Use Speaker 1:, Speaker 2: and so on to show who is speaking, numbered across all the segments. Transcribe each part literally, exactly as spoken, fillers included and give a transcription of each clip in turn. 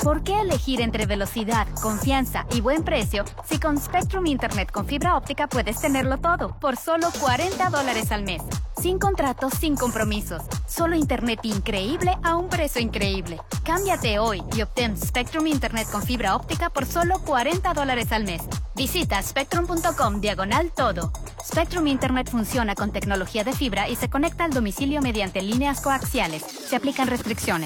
Speaker 1: ¿Por qué elegir entre velocidad, confianza y buen precio si con Spectrum Internet con fibra óptica puedes tenerlo todo por solo cuarenta dólares al mes? Sin contratos, sin compromisos. Solo internet increíble a un precio increíble. Cámbiate hoy y obtén Spectrum Internet con fibra óptica por solo cuarenta dólares al mes. Visita spectrum.com diagonal todo. Spectrum Internet funciona con tecnología de fibra y se conecta al domicilio mediante líneas coaxiales. Se aplican restricciones.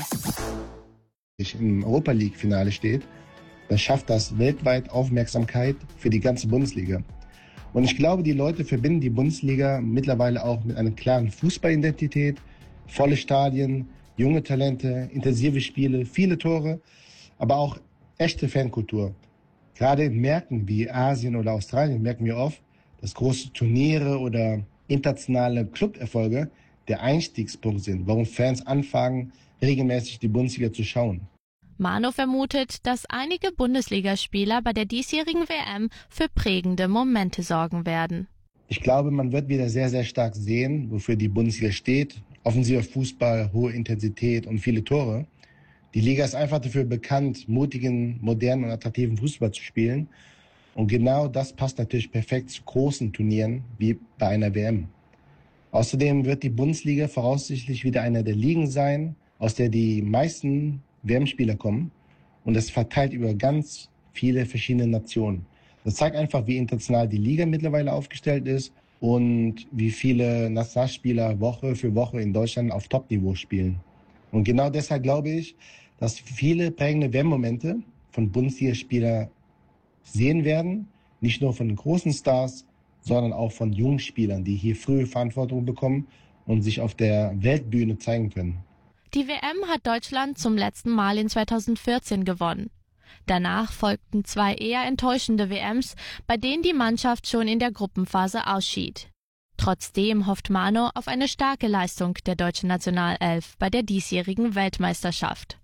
Speaker 2: Im Europa League-Finale steht, dann schafft das weltweit Aufmerksamkeit für die ganze Bundesliga. Und ich glaube, die Leute verbinden die Bundesliga mittlerweile auch mit einer klaren Fußballidentität, volle Stadien, junge Talente, intensive Spiele, viele Tore, aber auch echte Fankultur. Gerade in Märkten wie Asien oder Australien merken wir oft, dass große Turniere oder internationale Club-Erfolge der Einstiegspunkt sind, warum Fans anfangen, regelmäßig die Bundesliga zu schauen.
Speaker 3: Mano vermutet, dass einige Bundesligaspieler bei der diesjährigen W M für prägende Momente sorgen werden.
Speaker 2: Ich glaube, man wird wieder sehr, sehr stark sehen, wofür die Bundesliga steht. Offensiver Fußball, hohe Intensität und viele Tore. Die Liga ist einfach dafür bekannt, mutigen, modernen und attraktiven Fußball zu spielen. Und genau das passt natürlich perfekt zu großen Turnieren wie bei einer W M. Außerdem wird die Bundesliga voraussichtlich wieder einer der Ligen sein, aus der die meisten W M-Spieler kommen, und das verteilt über ganz viele verschiedene Nationen. Das zeigt einfach, wie international die Liga mittlerweile aufgestellt ist und wie viele Nationalspieler Woche für Woche in Deutschland auf Top-Niveau spielen. Und genau deshalb glaube ich, dass viele prägende W M-Momente von Bundesligaspielern sehen werden, nicht nur von den großen Stars, sondern auch von jungen Spielern, die hier frühe Verantwortung bekommen und sich auf der Weltbühne zeigen können.
Speaker 3: Die W M hat Deutschland zum letzten Mal in zweitausendvierzehn gewonnen. Danach folgten zwei eher enttäuschende W Ms, bei denen die Mannschaft schon in der Gruppenphase ausschied. Trotzdem hofft Mano auf eine starke Leistung der deutschen Nationalelf bei der diesjährigen Weltmeisterschaft.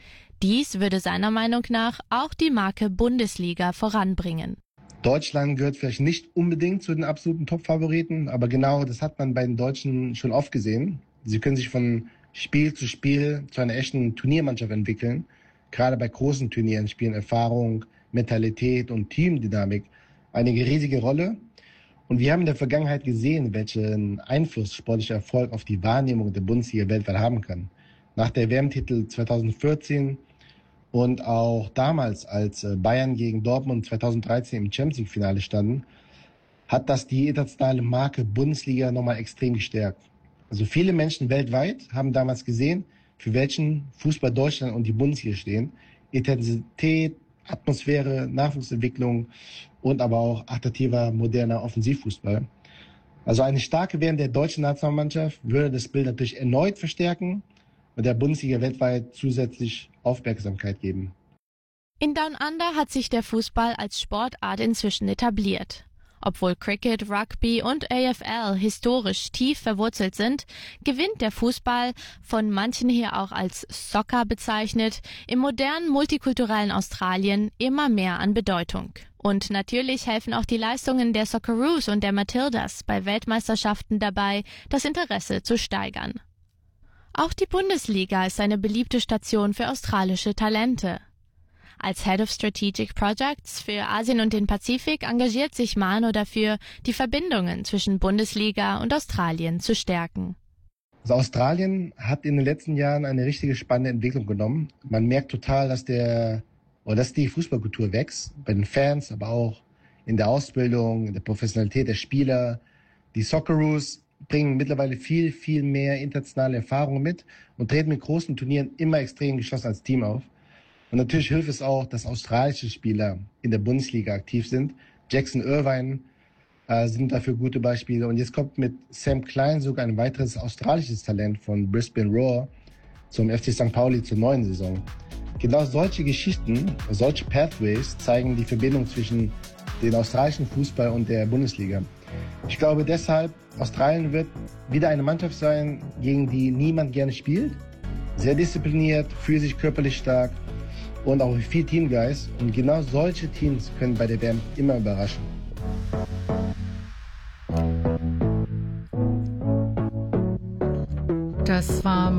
Speaker 3: Dies würde seiner Meinung nach auch die Marke Bundesliga voranbringen.
Speaker 2: Deutschland gehört vielleicht nicht unbedingt zu den absoluten Top-Favoriten, aber genau das hat man bei den Deutschen schon oft gesehen. Sie können sich von Spiel zu Spiel zu einer echten Turniermannschaft entwickeln. Gerade bei großen Turnieren spielen Erfahrung, Mentalität und Teamdynamik eine riesige Rolle. Und wir haben in der Vergangenheit gesehen, welchen Einfluss sportlicher Erfolg auf die Wahrnehmung der Bundesliga weltweit haben kann. Nach der W M-Titel zweitausendvierzehn und auch damals, als Bayern gegen Dortmund zweitausenddreizehn im Champions League-Finale standen, hat das die internationale Marke Bundesliga nochmal extrem gestärkt. Also viele Menschen weltweit haben damals gesehen, für welchen Fußball Deutschland und die Bundesliga stehen. Intensität, Atmosphäre, Nachwuchsentwicklung und aber auch attraktiver, moderner Offensivfußball. Also eine starke W M der deutschen Nationalmannschaft würde das Bild natürlich erneut verstärken und der Bundesliga weltweit zusätzlich Aufmerksamkeit geben.
Speaker 3: In Down Under hat sich der Fußball als Sportart inzwischen etabliert. Obwohl Cricket, Rugby und A F L historisch tief verwurzelt sind, gewinnt der Fußball, von manchen hier auch als Soccer bezeichnet, im modernen multikulturellen Australien immer mehr an Bedeutung. Und natürlich helfen auch die Leistungen der Socceroos und der Matildas bei Weltmeisterschaften dabei, das Interesse zu steigern. Auch die Bundesliga ist eine beliebte Station für australische Talente. Als Head of Strategic Projects für Asien und den Pazifik engagiert sich Mano dafür, die Verbindungen zwischen Bundesliga und Australien zu stärken.
Speaker 2: Also Australien hat in den letzten Jahren eine richtige spannende Entwicklung genommen. Man merkt total, dass der oder dass die Fußballkultur wächst, bei den Fans, aber auch in der Ausbildung, in der Professionalität der Spieler. Die Socceroos bringen mittlerweile viel, viel mehr internationale Erfahrungen mit und treten mit großen Turnieren immer extrem geschlossen als Team auf. Und natürlich hilft es auch, dass australische Spieler in der Bundesliga aktiv sind. Jackson Irvine äh, sind dafür gute Beispiele. Und jetzt kommt mit Sam Klein sogar ein weiteres australisches Talent von Brisbane Roar zum F C Sankt Pauli zur neuen Saison. Genau solche Geschichten, solche Pathways zeigen die Verbindung zwischen dem australischen Fußball und der Bundesliga. Ich glaube deshalb, Australien wird wieder eine Mannschaft sein, gegen die niemand gerne spielt. Sehr diszipliniert, physisch, körperlich stark und auch viel Teamgeist. Und genau solche Teams können bei der W M immer überraschen.
Speaker 4: Das war